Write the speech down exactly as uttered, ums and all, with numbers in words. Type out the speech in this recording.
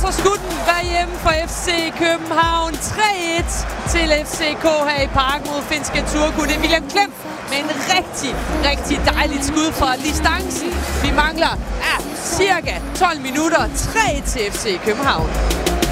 så skulle den være hjemme for F C København. tre et til F C K her i parken mod finske Turku. Det er William Klem med en rigtig, rigtig dejligt skud fra distancen. Vi mangler ja, cirka tolv minutter. tre et til F C København.